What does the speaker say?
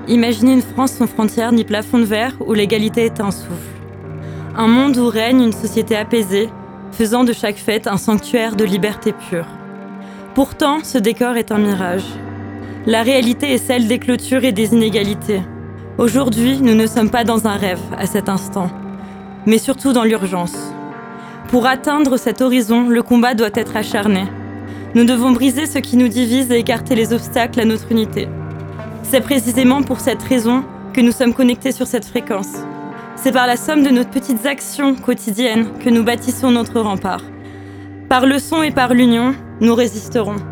Imaginez une France sans frontières ni plafond de verre où l'égalité est un souffle. Un monde où règne une société apaisée, faisant de chaque fête un sanctuaire de liberté pure. Pourtant, ce décor est un mirage. La réalité est celle des clôtures et des inégalités. Aujourd'hui, nous ne sommes pas dans un rêve à cet instant, mais surtout dans l'urgence. Pour atteindre cet horizon, le combat doit être acharné. Nous devons briser ce qui nous divise et écarter les obstacles à notre unité. C'est précisément pour cette raison que nous sommes connectés sur cette fréquence. C'est par la somme de nos petites actions quotidiennes que nous bâtissons notre rempart. Par le son et par l'union, nous résisterons.